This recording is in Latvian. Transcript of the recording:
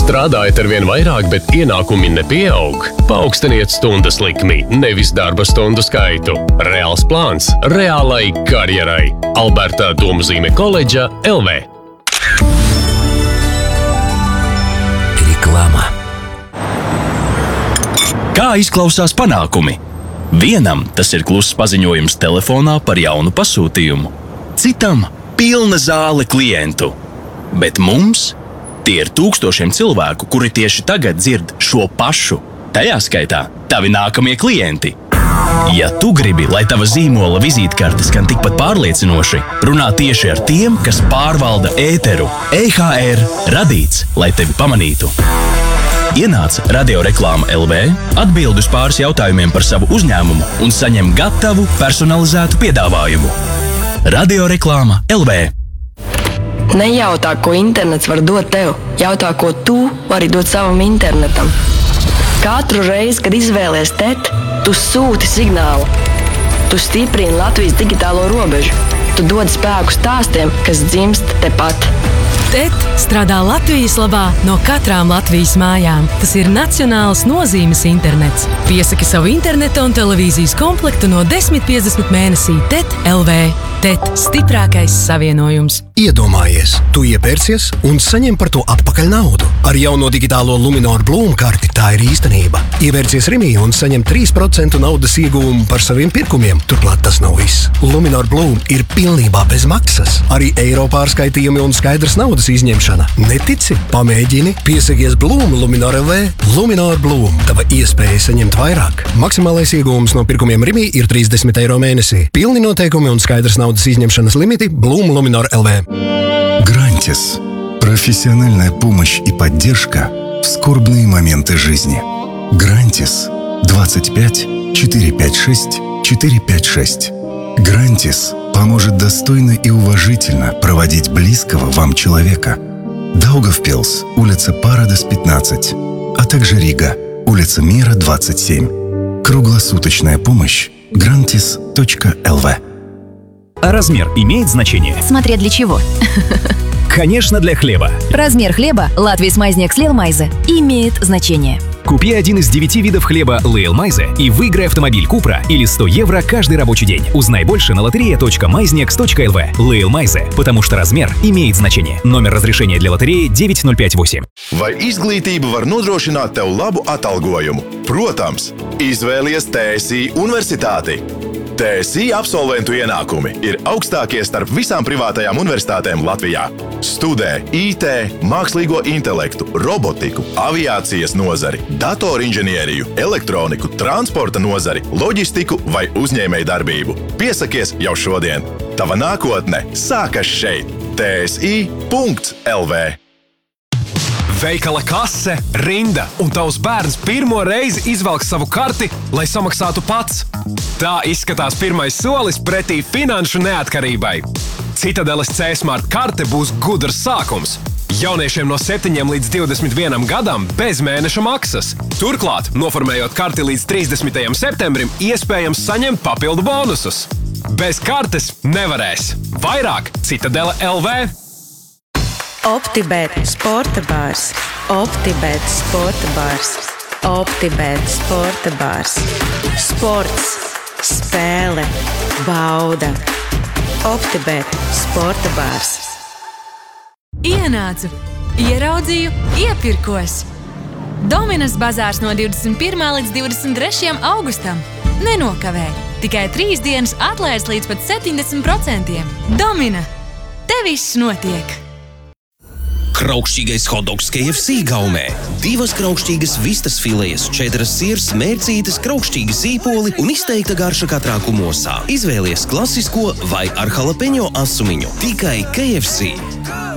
Strādājat arvien vairāk, bet ienākumi nepieaug? Paaugstiniet stundas likmi, nevis darba stundu skaitu. Reāls plāns reālai karjerai. Alberta Domzīme koledža LV. Reklāma. Kā izklausās panākumi? Vienam tas ir kluss paziņojums telefonā par jaunu pasūtījumu. Citam pilna zāle klientu. Bet mums tie ir tūkstošiem cilvēku, kuri tieši tagad dzird šo pašu. Tajā skaitā tavi nākamie klienti. Ja tu gribi, lai tava zīmola vizītkarte skan tikpat pārliecinoši, runā tieši ar tiem, kas pārvalda ēteru. EHR radīts, lai tevi pamanītu. Ienāc Radioreklāma LV, atbild uz pāris jautājumiem par savu uzņēmumu un saņem gatavu personalizētu piedāvājumu. Radioreklāma LV. Nejautā, ko internets var dot tev. Jautā, ko tu vari dot savam internetam. Katru reizi, kad izvēlies TET, tu sūti signālu. Tu stiprini Latvijas digitālo robežu. Tu dod spēku stāstiem, kas dzimst tepat. TET strādā Latvijas labā no katrām Latvijas mājām. Tas ir nacionāls nozīmes internets. Piesaki savu interneta un televīzijas komplektu no 10,50 mēnesī TET LV. TET – stiprākais savienojums. Iedomājies, tu iepērcies un saņem par to atpakaļ naudu. Ar jauno digitālo Luminor Bloom karti tā ir īstenība. Ievērcies Rimī un saņem 3% naudas ieguvumu par saviem pirkumiem. Turklāt tas nav viss. Luminor Bloom ir pilnībā bez maksas. Arī eiro pārskaitījumi un skaidrs naudas izņemšana. Netici? Pamēģini. Piesakies Bloom Luminor LV. Luminor Bloom. Tava iespēja saņemt vairāk. Maksimālais ieguvums no pirkumiem Rimī ir 30 eiro mēnesī. Pilni noteikumi un skaidrs naudas izņemšanas limiti Bloom Luminor LV. Грантис. Профессиональная помощь и поддержка в скорбные моменты жизни. Грантис. 25 456 456. Грантис поможет достойно и уважительно проводить близкого вам человека. Даугавпилс, улица Парадес, 15, а также Рига, улица Мира, 27. Круглосуточная помощь. Grantis.lv. А размер имеет значение? Смотря для чего. Конечно, для хлеба. Размер хлеба Латвийс Майзnieks Lielmaize имеет значение. Купи один из 9 видов хлеба Lielmaize и выиграй автомобиль Купра или 100 евро каждый рабочий день. Узнай больше на loteria.maiznieks.lv. Lielmaize, потому что размер имеет значение. Номер разрешения для лотереи 9058. Vai izglītība var nodrošināt tev labu atalgojumu? Protams, izvēlies TSI universitāti. TSI absolventu ienākumi ir augstākie starp visām privātajām universitātēm Latvijā. Studē IT, mākslīgo intelektu, robotiku, aviācijas nozari, datorinženieriju, elektroniku, transporta nozari, loģistiku vai uzņēmējdarbību. Piesakies jau šodien. Tava nākotne sākas šeit. TSI.lv. Veikala kase, rinda un tavs bērns pirmo reizi izvelk savu karti, lai samaksātu pats. Tā izskatās pirmais solis pretī finanšu neatkarībai. Citadeles C-Smart karte būs gudrs sākums. Jauniešiem no 7 līdz 21 gadam bez mēneša maksas. Turklāt, noformējot karti līdz 30. septembrim, iespējams saņemt papildu bonusus. Bez kartes nevarēs. Vairāk Citadele LV. OptiBet sporta bārs. OptiBet sporta bārs. OptiBet sporta bārs. Sports, spēle, bauda. OptiBet sporta bārs. Ienācu, ieraudzīju, iepirkos. Dominas bazārs no 21. līdz 23. augustam. Nenokavē, tikai 3 dienas atlaides līdz pat 70%. Domina, te viss notiek! Kraukšķīgais hotdogs KFC gaumē. 2 kraukšķīgas vistas filejas, 4 sirs, mērcītes, kraukšķīgi sīpoli un izteikta garša katrā kumosā. Izvēlies klasisko vai ar jalapeņo asumiņu. Tikai KFC.